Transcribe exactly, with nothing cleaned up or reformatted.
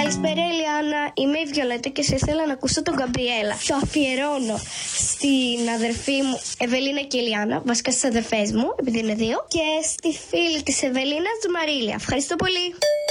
Καλησπέρα Ελιάνα, είμαι η Βιολέτα και σε ήθελα να ακούσω τον Γκαμπριέλα. Το αφιερώνω στην αδερφή μου Ευελίνα και Ελιάνα, βασικά στις αδερφές μου, επειδή είναι δύο, και στη φίλη της Ευελίνας, Μαρίλια. Ευχαριστώ πολύ.